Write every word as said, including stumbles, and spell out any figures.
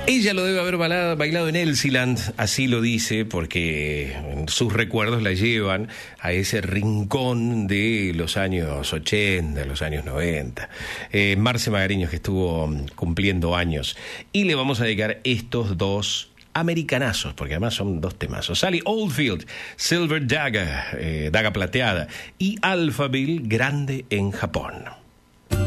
Ella lo debe haber bailado, bailado en Elsiland, así lo dice, porque sus recuerdos la llevan a ese rincón de los años ochenta, los años noventa. Eh, Marce Magariños, que estuvo cumpliendo años. Y le vamos a dedicar estos dos americanazos, porque además son dos temazos. Sally Oldfield, Silver Dagger, eh, daga plateada, y Alphaville, grande en Japón.